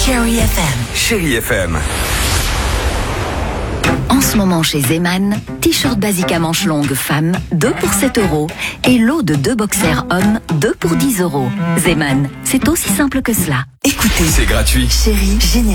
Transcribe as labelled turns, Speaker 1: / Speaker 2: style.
Speaker 1: Chérie FM.
Speaker 2: Chérie FM.
Speaker 3: En ce moment chez Zeman, t-shirt basique à manches longues femmes, 2 pour 7 € et lot de 2 boxers hommes, 2 pour 10 €. Zeman, c'est aussi simple que cela.
Speaker 1: Écoutez,
Speaker 2: C'est gratuit.
Speaker 1: Chérie, génial.